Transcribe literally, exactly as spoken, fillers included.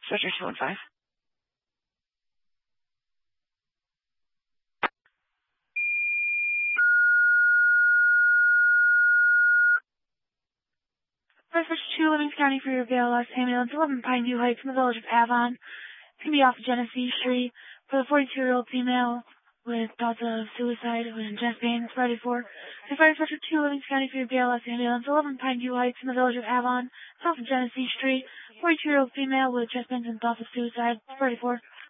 Stretcher two one five. First two, Livingston County for your V L S ambulance, eleven Pineview Heights in the village of Avon. It's going to be off of Genesee Street for the forty-two-year-old female with thoughts of suicide and chest pain. It's ready for the fire inspector two, Livingston County for your V L S ambulance, eleven Pineview Heights in the village of Avon. It's off of Genesee Street. forty-two-year-old female with chest pains and thoughts of suicide. It's ready for